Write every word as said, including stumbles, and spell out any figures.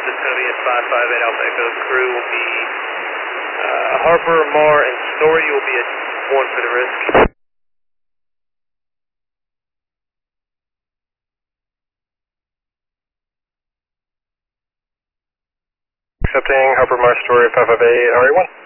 is going to be at five five eight Alpha Echo. Crew will be uh, Harper, Mar, and Story will be at one for the risk. Accepting Harper, Mar, Story, five five eight, R A one.